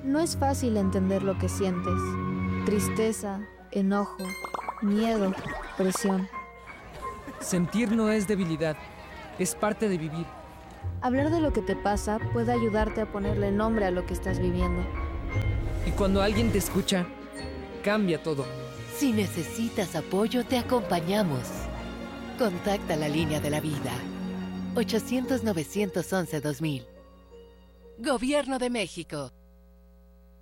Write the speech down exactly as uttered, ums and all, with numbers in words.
No es fácil entender lo que sientes. Tristeza, enojo, miedo, presión. Sentir no es debilidad, es parte de vivir. Hablar de lo que te pasa puede ayudarte a ponerle nombre a lo que estás viviendo. Y cuando alguien te escucha, cambia todo. Si necesitas apoyo, te acompañamos. Contacta la línea de la vida. ochocientos, novecientos once, dos mil. Gobierno de México.